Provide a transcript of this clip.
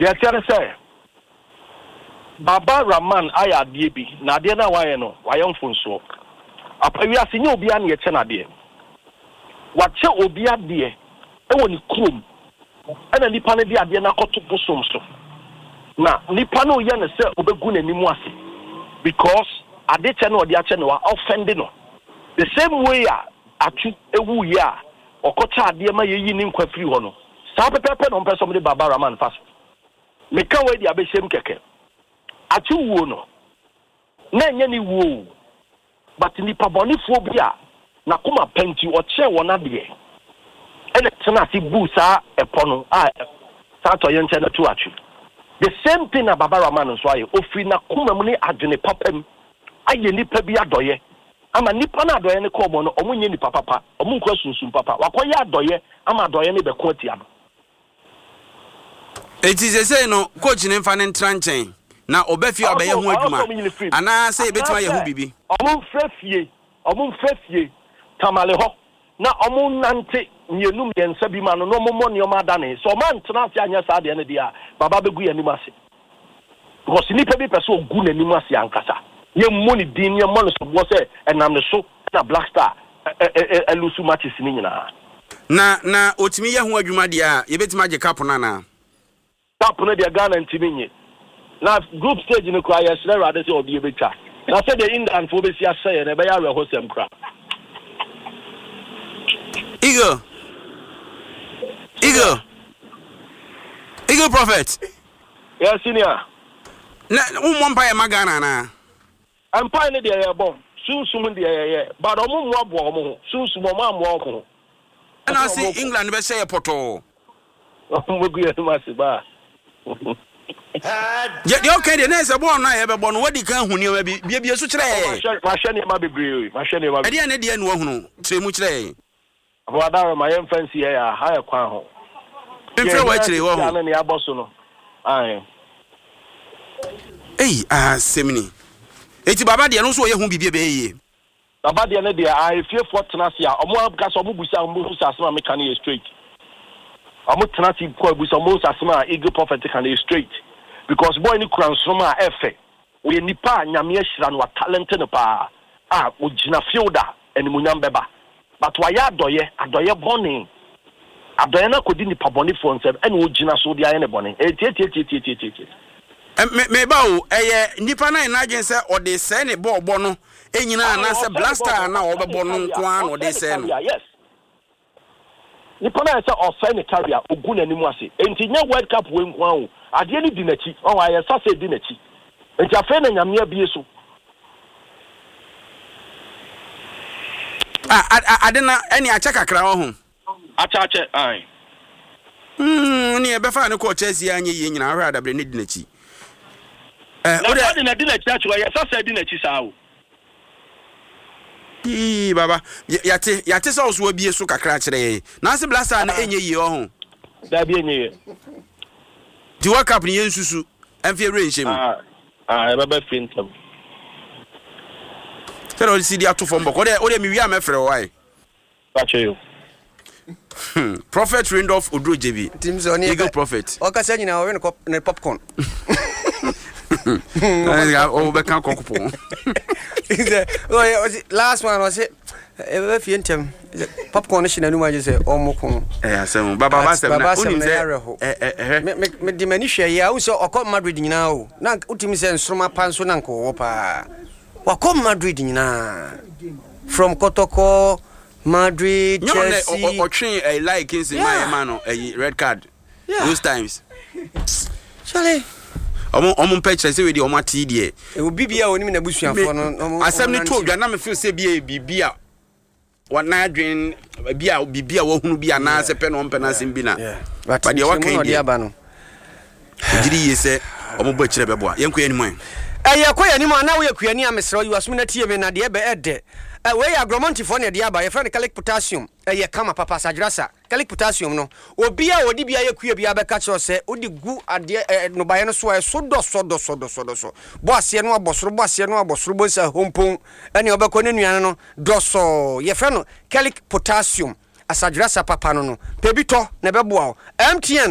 They tell say Baba Rahman aya adie na ade na waye no waye mfonso apawi asenye obi a na ye che na ade wache obi ade e woni krom ana nipa na di ade na koto bosom so na nipa na oye na se obegu nanimu ase because ade che na odi ache no wa offend no the same way atu ewu ya okocha ade ma yeyi ni nkwa firi ho no sa pepepe no mpeso mo de Baba Rahman fast me kan we di abeshem keke ati wo no na enye ni wo but nipa bonifo bia na kuma penti o che wona de ene tena si busa epono sa to yen che na tu achi the same thing na Baba Rahman so aye ofri na kuma mu ni adwene papam aye nipa bi adoye ama nipa na adoye ne ko mo no omunye nipa papa omunkwa sunsun papa wakoye adoye ama adoye ne be ko tia no eti say no coach ne mfa ne ntranchen na obefi obeye ho adwuma ana say betima ye hu bibi omum frefie tamale ho na omum nante nyenum yensa bi ma no no mommo ne omadane so man tena ase anya sa de ne dia baba begu ye nimase because nipa bi pese ogu na nimase ankasa ye money din ye money so bo say enam ne so na Black Star elusu matches ni nyina na otimi ye ho adwuma dia ye betima je cap na tap no dia Ghana ntimi nye na group stage ni kwa ya sere rade se obi ebecha na se de Indian fo be si aseye na be ya reho sem kra Eagle Prophet yes senior na umompa ya magana na empire ne de ya bon sunsum de ya but omo abo omo sunsum omo amo na si England be say poto omo gu ya masi ba yeah, okay, the next one na ebe bon wadi kan huni ma bia so kire ma hwe ma bebre ma hwe ne ma ade ne de no hunu kire mu kire abada ma yem fancy ya ha ya kwan ho mfre wa kire wo ho na ne aboso no ai semini eti baba de no so ye hu bibia be ye baba de ne de ai fie for tenase a omo abka so omo busa omo busa asema me kan ye straight omo tenase ko busa omo busa asema Eagle Prophet kan ye straight because boy ni kransoma efe we nipa nyame ahira no talent no pa ogina fielder enimunyam beba but wa ya adoye boni adoye na kodi nipa boni for nsem ene ogina so dia ne boni eti me ba o nipa na agen se ode se ne bo no enyina na se Black Star na obebo no nko an ode se no yes nipa na se ofe ne carrier ogu na nimu ase enti nya World Cup we nko an o ade ni di nachi o wa ya sase di nachi enti afa na nyame abie so ade na eni acha kakra wo ho acha ai ni ebe fa ne ko Chelsea anye ye nyina ahwa adabre ne di nachi ode na di nachi acho ya sase di nachi sa o baba yate so so abie so kakra kire na se Black Star na enye ye wo ho da bi enye ye di World Cup ni yensusu emfe renche mu baba fintam pero si dia to fombo ko de mi wi amefre why pacho Prophet Randolph Odrojebi Eagle Prophet o ka se nyina o we ne popcorn o be kan kokopo last one was it e fi entem popcorn shi na nu ma je se o moko asem baba uni se me di mani hwe ya wo se okọ Madrid nyina o na utimi se nsroma panso na nko wo pa wakọ Madrid nyina from Kotoko Madrid Chelsea otwen a like in my man a red card those times Charlie omo picture say we di omo ati die e obi bia oni me na busuafo no asem ni to dwa na me feel say bia wana adwen bia wo hunu bia na se pe no mpe na sem bi na but de wakan di aba no giri ye se omo ba kire beboa yenko yanimu ye ko yanimu na wo yakuani amesro you asum na tie me na de be ede we ya agromonti for ne de aba ye friend calic potassium ye kama papa sagrasa calic potassium no obi a odi bia yakua bia be ka kiro se odi gu ade no baye no so so bo ase no abosoro bo sa hompon ene obekọ ne nuane no doso ye friend no calic potassium asagrasa papa no pebito na beboa MTN